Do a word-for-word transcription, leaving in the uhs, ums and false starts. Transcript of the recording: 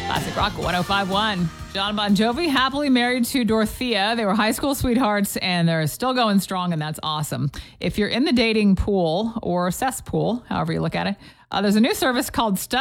Classic Rock one oh five point one. John Bon Jovi, happily married to Dorothea. They were high school sweethearts, and they're still going strong, and that's awesome. If you're in the dating pool or cesspool, however you look at it, uh, there's a new service called Study.